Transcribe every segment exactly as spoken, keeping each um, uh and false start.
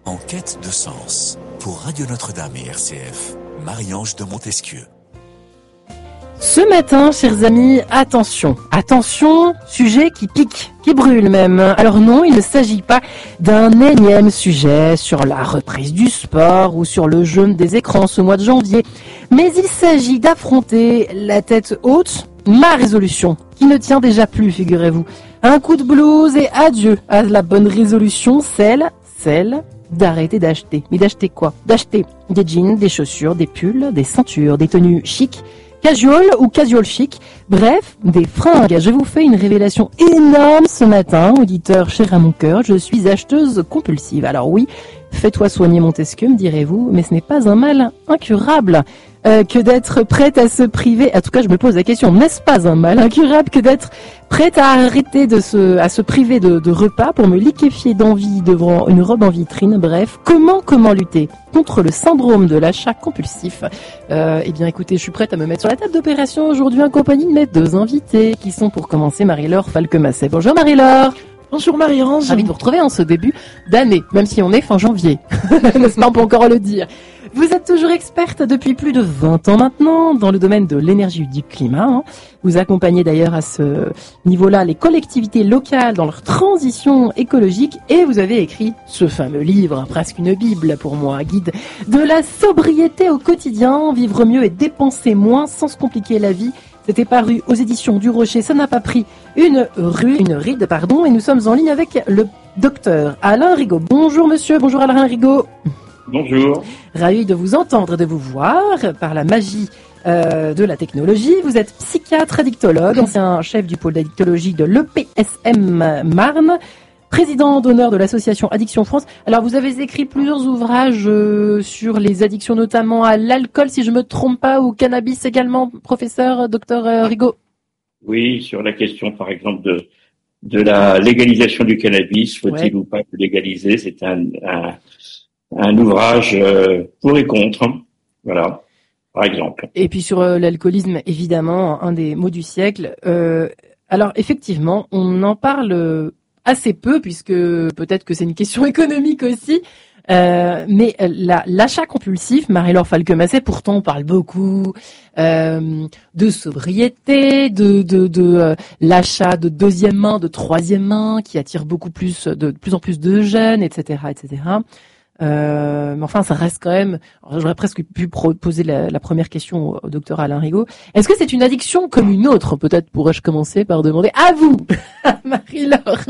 En quête de sens, pour Radio Notre-Dame et R C F, Marie-Ange de Montesquieu. Ce matin, chers amis, attention, attention, sujet qui pique, qui brûle même. Alors non, il ne s'agit pas d'un énième sujet sur la reprise du sport ou sur le jeûne des écrans ce mois de janvier, mais il s'agit d'affronter la tête haute, ma résolution, qui ne tient déjà plus, figurez-vous. Un coup de blues et adieu à la bonne résolution, celle, celle d'arrêter d'acheter. Mais d'acheter quoi? D'acheter des jeans, des chaussures, des pulls, des ceintures, des tenues chic, casual ou casual chic, bref, des fringues. Je vous fais une révélation énorme ce matin, auditeur cher à mon cœur, je suis acheteuse compulsive. Alors oui, fais-toi soigner Montesquieu, me direz-vous, mais ce n'est pas un mal incurable euh, que d'être prête à se priver. En tout cas, je me pose la question, n'est-ce pas un mal incurable que d'être prête à arrêter de se, à se priver de, de repas pour me liquéfier d'envie devant une robe en vitrine? Bref, comment, comment lutter contre le syndrome de l'achat compulsif? euh, Eh bien, écoutez, je suis prête à me mettre sur la table d'opération aujourd'hui en compagnie de mes deux invités, qui sont pour commencer Marie-Laure Falquemasset. Bonjour Marie-Laure. Bonjour Marie-Ange. Ravi de vous retrouver en ce début d'année, même si on est fin janvier. N'est-ce pas, on peut encore le dire. Vous êtes toujours experte depuis plus de vingt ans maintenant dans le domaine de l'énergie et du climat. Hein. Vous accompagnez d'ailleurs à ce niveau-là les collectivités locales dans leur transition écologique et vous avez écrit ce fameux livre, presque une bible pour moi, guide de la sobriété au quotidien, vivre mieux et dépenser moins sans se compliquer la vie. C'était paru aux éditions du Rocher, ça n'a pas pris une rue, une ride, pardon, et nous sommes en ligne avec le docteur Alain Rigaud. Bonjour monsieur, bonjour Alain Rigaud. Bonjour. Ravi de vous entendre et de vous voir par la magie euh, de la technologie. Vous êtes psychiatre addictologue, ancien chef du pôle d'addictologie de l'E P S M Marne, président d'honneur de l'association Addiction France. Alors vous avez écrit plusieurs ouvrages euh, sur les addictions, notamment à l'alcool, si je me trompe pas, ou au cannabis également, professeur, docteur euh, Rigaud. Oui, sur la question par exemple de de la légalisation du cannabis, faut-il ouais. ou pas le légaliser? C'est un, un un ouvrage euh, pour et contre, voilà, par exemple. Et puis sur euh, l'alcoolisme, évidemment, un des mots du siècle. Euh, alors effectivement, on en parle assez peu, puisque peut-être que c'est une question économique aussi, euh, mais la, l'achat compulsif, Marie-Laure Falquemasset, pourtant on parle beaucoup euh, de sobriété, de, de, de euh, l'achat de deuxième main, de troisième main, qui attire beaucoup plus, de, de plus en plus de jeunes, et cetera, et cetera. Euh, mais enfin, ça reste quand même. J'aurais presque pu poser la, la première question au, au docteur Alain Rigaud. Est-ce que c'est une addiction comme une autre? Peut-être pourrais-je commencer par demander à vous, Marie-Laure.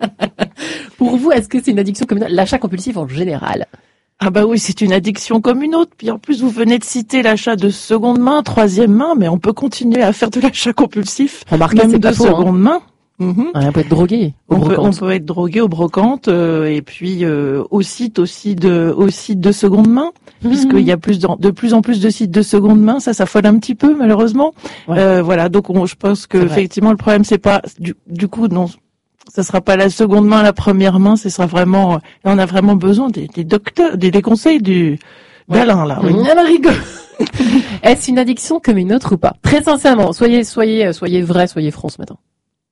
Pour vous, est-ce que c'est une addiction comme une autre, l'achat compulsif en général? Ah bah oui, c'est une addiction comme une autre. Puis en plus, vous venez de citer l'achat de seconde main, troisième main, mais on peut continuer à faire de l'achat compulsif, remarquez, même c'est de faux, seconde hein. main. Mmh. On peut être drogué. On peut, on peut être drogué aux brocantes euh, et puis euh, au site aussi de au site de seconde main, mmh. puisqu'il y a plus de, de plus en plus de sites de seconde main, ça s'affole un petit peu malheureusement. Ouais. Euh, voilà, donc on, je pense que effectivement le problème c'est pas du, du coup non, ça sera pas la seconde main, la première main, ce sera vraiment là on a vraiment besoin des, des docteurs, des, des conseils du ouais. d'Alain là. Oui. Mmh. Alain Rigaud. Est-ce une addiction comme une autre ou pas? Très sincèrement, soyez soyez soyez vrai, soyez franc ce matin.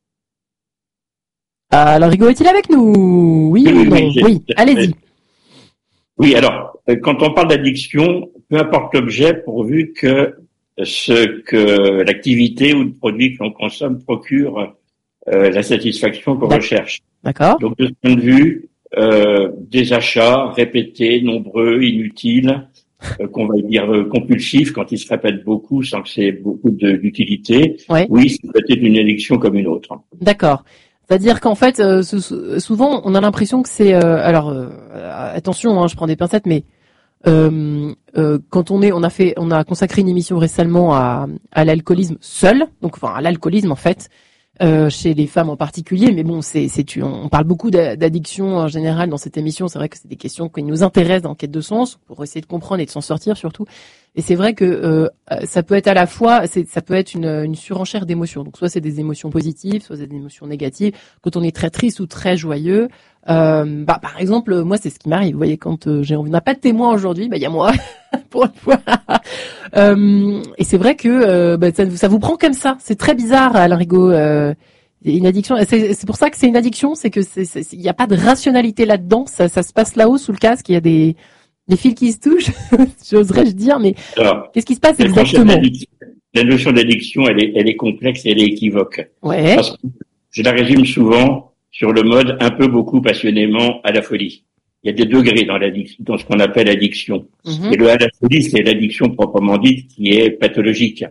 Alors, Rigaud est-il avec nous? Oui, oui, oui, oui, oui. Allez-y. Oui, alors, quand on parle d'addiction, peu importe l'objet, pourvu que ce que l'activité ou le produit que l'on consomme procure euh, la satisfaction qu'on recherche. D'accord. Donc, de ce point de vue, euh, des achats répétés, nombreux, inutiles, euh, qu'on va dire euh, compulsifs, quand ils se répètent beaucoup sans que c'est beaucoup de, d'utilité, ouais. oui, c'est peut-être une addiction comme une autre. D'accord. C'est-à-dire qu'en fait, euh, souvent, on a l'impression que c'est... Euh, alors, euh, attention, hein, je prends des pincettes, mais euh, euh, quand on est, on a fait, on a consacré une émission récemment à, à l'alcoolisme seul, donc enfin à l'alcoolisme en fait, euh, chez les femmes en particulier. Mais bon, c'est, c'est, on parle beaucoup d'addiction en général dans cette émission. C'est vrai que c'est des questions qui nous intéressent dans Quête de sens pour essayer de comprendre et de s'en sortir surtout. Et c'est vrai que euh, ça peut être à la fois, c'est, ça peut être une, une surenchère d'émotions. Donc soit c'est des émotions positives, soit c'est des émotions négatives. Quand on est très triste ou très joyeux, euh, bah par exemple, moi c'est ce qui m'arrive. Vous voyez, quand euh, j'ai, on n'a pas de témoin aujourd'hui, bah il y a moi pour une fois. euh, et c'est vrai que euh, bah, ça, ça vous prend comme ça. C'est très bizarre, Alain Rigaud. Euh, Une addiction, c'est, c'est pour ça que c'est une addiction, c'est que c'est, il n'y a pas de rationalité là-dedans. Ça, ça se passe là-haut sous le casque. Il y a des, des fils qui se touchent, j'oserais-je dire, mais alors, qu'est-ce qui se passe exactement? La notion d'addiction, elle est, elle est complexe et elle est équivoque. Ouais. Parce que je la résume souvent sur le mode un peu, beaucoup, passionnément à la folie. Il y a des degrés dans l'addiction, dans ce qu'on appelle addiction. Mm-hmm. Et le à la folie, c'est l'addiction proprement dite qui est pathologique.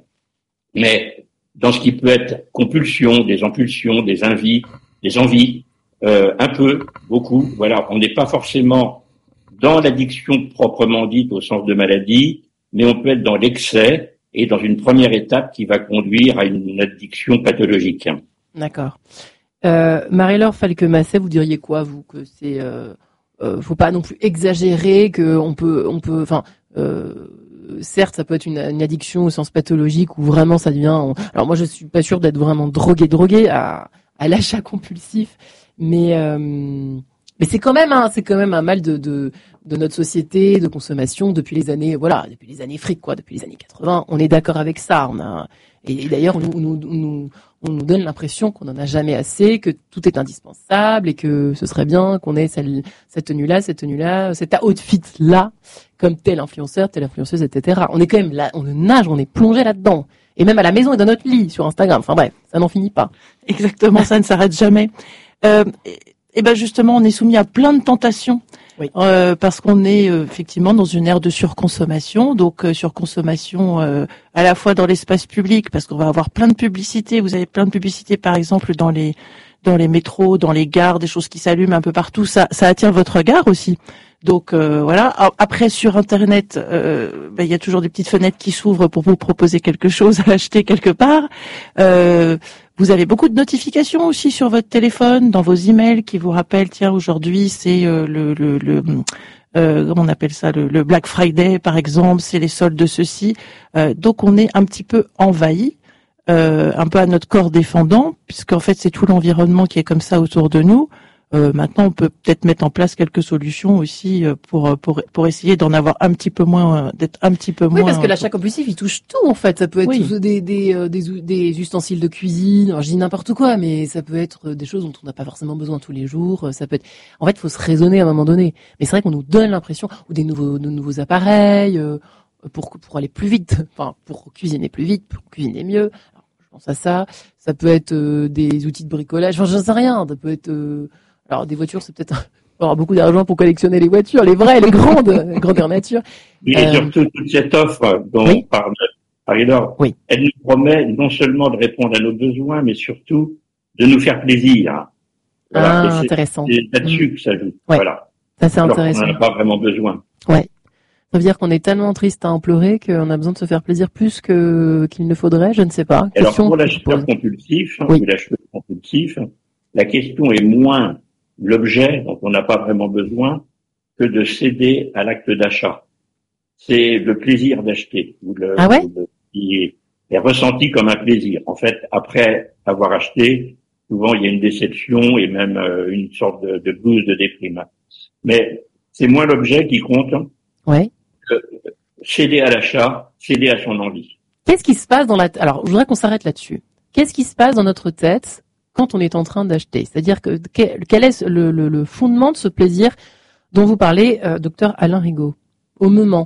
Mais dans ce qui peut être compulsion, des impulsions, des envies, des envies, euh, un peu, beaucoup, voilà, on n'est pas forcément dans l'addiction proprement dite au sens de maladie, mais on peut être dans l'excès et dans une première étape qui va conduire à une addiction pathologique. D'accord. Euh, Marie-Laure Falque-Masset, vous diriez quoi, vous, que c'est, euh, euh, faut pas non plus exagérer, que on peut, on peut, enfin, euh, certes, ça peut être une, une addiction au sens pathologique où vraiment ça devient. On... Alors moi, je suis pas sûre d'être vraiment drogué, drogué à, à l'achat compulsif, mais euh, mais c'est quand même, un, c'est quand même un mal de, de de notre société de consommation depuis les années, voilà, depuis les années fric, quoi, depuis les années quatre-vingts. On est d'accord avec ça. On a et, et d'ailleurs, on nous, nous, nous on nous donne l'impression qu'on n'en a jamais assez, que tout est indispensable et que ce serait bien qu'on ait celle, cette tenue-là, cette tenue-là, cet outfit-là, comme tel influenceur, telle influenceuse, et cetera. On est quand même là, on nage, on est plongé là-dedans. Et même à la maison et dans notre lit, sur Instagram. Enfin bref, ça n'en finit pas. Exactement, ça ne s'arrête jamais. Euh, et, et ben justement, on est soumis à plein de tentations. Oui. Euh, parce qu'on est euh, effectivement dans une ère de surconsommation, donc euh, surconsommation euh, à la fois dans l'espace public, parce qu'on va avoir plein de publicités. Vous avez plein de publicités, par exemple, dans les dans les métros, dans les gares, des choses qui s'allument un peu partout. Ça, ça attire votre regard aussi. Donc euh, voilà. Après, sur Internet, euh, ben, il y a toujours des petites fenêtres qui s'ouvrent pour vous proposer quelque chose à acheter quelque part. Euh, Vous avez beaucoup de notifications aussi sur votre téléphone, dans vos emails qui vous rappellent, tiens, aujourd'hui c'est euh, le, le, le euh, comment on appelle ça, le, le Black Friday par exemple, c'est les soldes de ceci. Euh, donc on est un petit peu envahi, euh, un peu à notre corps défendant, puisqu'en fait c'est tout l'environnement qui est comme ça autour de nous. Euh, maintenant, on peut peut-être mettre en place quelques solutions aussi pour pour pour essayer d'en avoir un petit peu moins, d'être un petit peu moins. Oui, parce que l'achat compulsif, il touche tout en fait. Ça peut être oui. des des des des ustensiles de cuisine. Alors, je dis n'importe quoi, mais ça peut être des choses dont on n'a pas forcément besoin tous les jours. Ça peut être. En fait, il faut se raisonner à un moment donné. Mais c'est vrai qu'on nous donne l'impression ou des nouveaux de nouveaux appareils euh, pour pour aller plus vite, enfin pour cuisiner plus vite, pour cuisiner mieux. Alors, je pense à ça. Ça peut être euh, des outils de bricolage. Enfin, j'en sais rien. Ça peut être euh, alors des voitures, c'est peut-être faut avoir beaucoup d'argent pour collectionner les voitures, les vraies, les grandes, les grandeur nature. Et euh... surtout toute cette offre dont oui. parle Marie-Laure, oui. elle nous promet non seulement de répondre à nos besoins, mais surtout de nous faire plaisir. Voilà. Ah, c'est, intéressant. C'est là-dessus mmh. que ça joue. Ouais. Voilà. Ça c'est Alors intéressant. On n'en a pas vraiment besoin. Ouais. Ça veut dire qu'on est tellement triste à en pleurer qu'on a besoin de se faire plaisir plus que qu'il ne faudrait. Je ne sais pas. Alors pour l'acheteur compulsif, oui. ou l'acheteur compulsif, la question est moins l'objet dont on n'a pas vraiment besoin que de céder à l'acte d'achat. C'est le plaisir d'acheter, ou le, ah ouais le, qui est, est ressenti comme un plaisir. En fait, après avoir acheté, souvent il y a une déception et même euh, une sorte de, de blues de déprime. Mais c'est moins l'objet qui compte ouais. que céder à l'achat, céder à son envie. Qu'est-ce qui se passe dans la... T- Alors, je voudrais qu'on s'arrête là-dessus. Qu'est-ce qui se passe dans notre tête quand on est en train d'acheter? C'est-à-dire que quel est le, le, le fondement de ce plaisir dont vous parlez, euh, docteur Alain Rigaud? Au moment.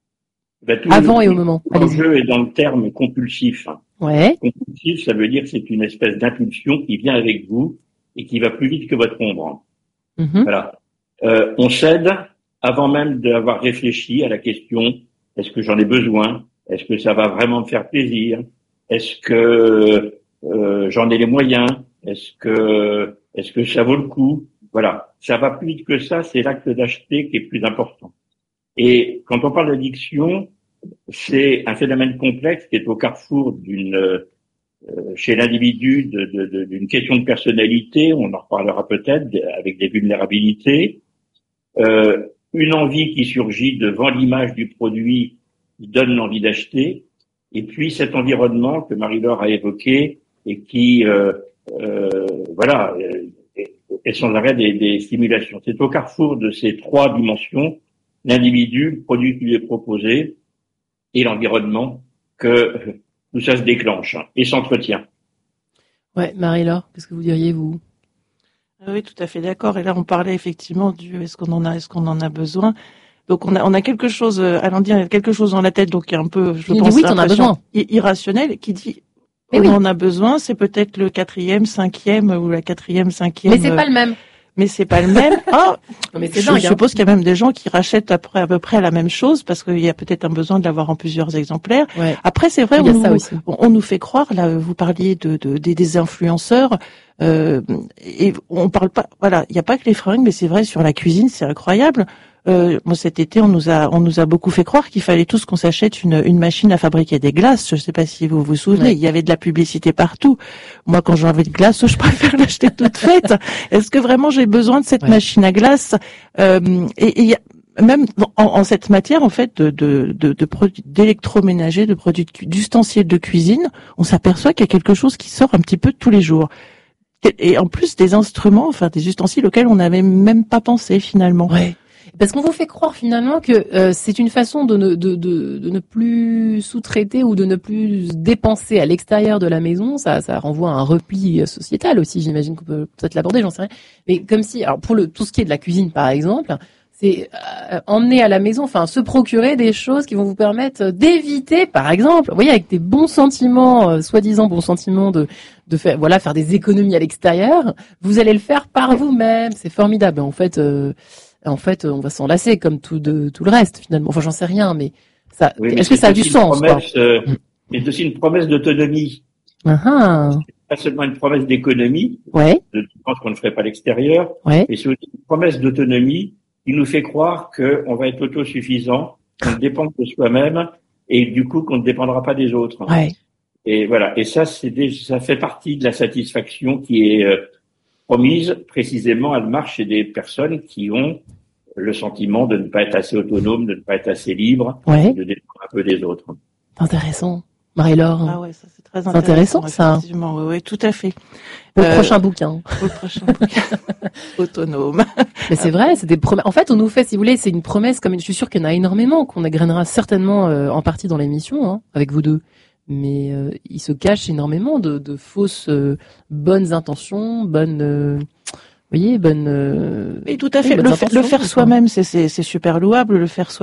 Ben, Avant le, et au moment. L'enjeu est dans le terme compulsif. Ouais. Compulsif, ça veut dire que c'est une espèce d'impulsion qui vient avec vous et qui va plus vite que votre ombre. Mm-hmm. Voilà. Euh, on cède avant même d'avoir réfléchi à la question, est-ce que j'en ai besoin? Est-ce que ça va vraiment me faire plaisir? Est-ce que euh, j'en ai les moyens? Est-ce que est-ce que ça vaut le coup? Voilà, ça va plus vite que ça, c'est l'acte d'acheter qui est plus important. Et quand on parle d'addiction, c'est un phénomène complexe qui est au carrefour d'une euh, chez l'individu de, de, de, d'une question de personnalité, on en reparlera peut-être, avec des vulnérabilités, euh, une envie qui surgit devant l'image du produit qui donne l'envie d'acheter, et puis cet environnement que Marie-Laure a évoqué et qui euh, euh, voilà est sans arrêt des, des stimulations. C'est au carrefour de ces trois dimensions, l'individu, le produit qui lui est proposé et l'environnement, que tout ça se déclenche et s'entretient. Ouais, Marie-Laure, qu'est-ce que vous diriez, vous? Oui, tout à fait d'accord. Et là, on parlait effectivement du est-ce qu'on en a, est-ce qu'on en a besoin. Donc, on a, on a quelque chose, Alain dit, quelque chose dans la tête, donc qui est un peu, je Il pense, dit oui, t'en as besoin. Irrationnel, qui dit Mais on oui. en a besoin. C'est peut-être le quatrième, cinquième ou la quatrième, cinquième. Mais c'est pas le même. Mais c'est pas le même. Ah, mais c'est je dingue, suppose hein. qu'il y a même des gens qui rachètent après à peu près la même chose parce qu'il y a peut-être un besoin de l'avoir en plusieurs exemplaires. Ouais. Après, c'est vrai, Il y a on ça nous, aussi. on, on nous fait croire. Là, vous parliez de, de des, des influenceurs. Euh, et on parle pas. Voilà, il n'y a pas que les fringues, mais c'est vrai sur la cuisine, c'est incroyable. Euh, moi, cet été, on nous a, on nous a beaucoup fait croire qu'il fallait tous qu'on s'achète une, une machine à fabriquer des glaces. Je ne sais pas si vous vous souvenez, Ouais. il y avait de la publicité partout. Moi, quand j'ai envie de glace, je préfère l'acheter toute faite. Est-ce que vraiment j'ai besoin de cette Ouais. machine à glace? euh, Et il y a même en, en cette matière, en fait, de, de, de, de produits d'électroménager, de produits de- d'ustensiles de cuisine, on s'aperçoit qu'il y a quelque chose qui sort un petit peu tous les jours. Et en plus des instruments, enfin des ustensiles auxquels on n'avait même pas pensé finalement. Ouais. Parce qu'on vous fait croire finalement que euh, c'est une façon de ne, de, de, de ne plus sous-traiter ou de ne plus dépenser à l'extérieur de la maison. Ça, ça renvoie à un repli euh, sociétal aussi, j'imagine qu'on peut peut-être l'aborder, j'en sais rien. Mais comme si, alors pour le tout ce qui est de la cuisine par exemple, c'est euh, emmener à la maison, enfin se procurer des choses qui vont vous permettre d'éviter, par exemple, vous voyez, avec des bons sentiments, euh, soi-disant bons sentiments de de faire, voilà, faire des économies à l'extérieur, vous allez le faire par vous-même. C'est formidable. En fait. Euh, En fait, on va s'en lasser comme tout de tout le reste finalement. Enfin, j'en sais rien, mais ça. Oui, mais est-ce que c'est ça a du aussi une sens, quoi? promesse, euh, C'est aussi une promesse d'autonomie. Ah ah. Pas seulement une promesse d'économie, Ouais, de dépenses qu'on ne ferait pas à l'extérieur, ouais. mais c'est aussi une promesse d'autonomie qui nous fait croire qu'on va être autosuffisant, qu'on dépend de soi-même et du coup qu'on ne dépendra pas des autres. Ouais. Et voilà. Et ça, c'est des, ça fait partie de la satisfaction qui est euh, promise. Précisément, elle marche chez des personnes qui ont le sentiment de ne pas être assez autonome, de ne pas être assez libre, Ouais. de dépendre un peu des autres. Intéressant. Marie-Laure. Ah ouais, ça c'est très C'est intéressant. intéressant, ça. Effectivement, oui, oui, tout à fait. Pour le Euh, prochain bouquin. Pour le prochain bouquin. Autonome. Mais c'est vrai, c'est des promesses. En fait, on nous fait, si vous voulez, c'est une promesse. Comme je suis sûre qu'il y en a énormément, qu'on agrènera certainement euh, en partie dans l'émission, hein, avec vous deux. Mais euh, il se cache énormément de, de fausses euh, bonnes intentions, bonnes, euh, vous voyez, bonnes. Euh, Et tout à oui, fait. bonnes Le, fa- le intentions, faire quoi. soi-même, c'est c'est c'est super louable. Le faire soi